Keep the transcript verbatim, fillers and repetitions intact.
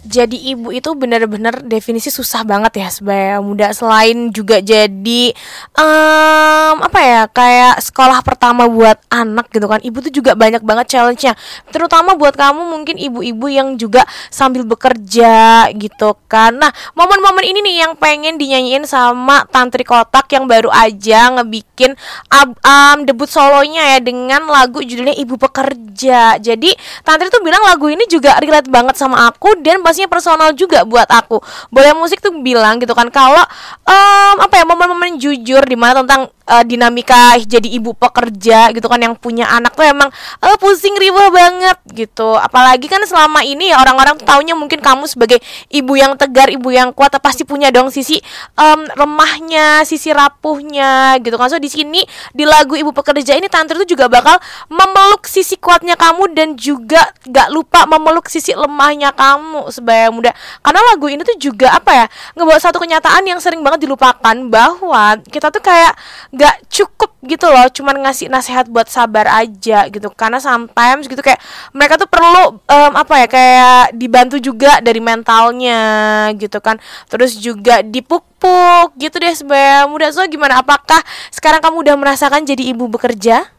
Jadi ibu itu benar-benar definisi susah banget ya sebagai muda. Selain juga jadi um, apa ya, kayak sekolah pertama buat anak gitu kan. Ibu tuh juga banyak banget challenge-nya. Terutama buat kamu mungkin ibu-ibu yang juga sambil bekerja gitu kan. Nah, momen-momen ini nih yang pengen dinyanyiin sama Tantri Kotak yang baru aja ngebikin ab, um, debut solonya ya dengan lagu judulnya Ibu Pekerja. Jadi Tantri tuh bilang lagu ini juga relate banget sama aku dan pastinya personal juga buat aku. Boleh Musik tuh bilang gitu kan kalau um, apa ya, momen-momen jujur dimana tentang uh, dinamika jadi ibu pekerja gitu kan, yang punya anak tuh emang uh, pusing ribah banget gitu. Apalagi kan selama ini ya orang-orang taunya mungkin kamu sebagai ibu yang tegar, ibu yang kuat, pasti punya dong sisi um, lemahnya, sisi rapuhnya gitu kan. So di sini di lagu Ibu Pekerja ini Tantri tuh juga bakal memeluk sisi kuatnya kamu dan juga gak lupa memeluk sisi lemahnya kamu sebagai muda. Karena lagu ini tuh juga apa ya, ngebawa satu kenyataan yang sering banget dilupakan, bahwa kita tuh kayak gak cukup gitu loh cuman ngasih nasihat buat sabar aja gitu. Karena sometimes gitu kayak mereka tuh perlu um, apa ya, kayak dibantu juga dari mentalnya gitu kan. Terus juga dipuk-puk gitu deh sebagai muda. So gimana, apakah sekarang kamu udah merasakan jadi ibu bekerja?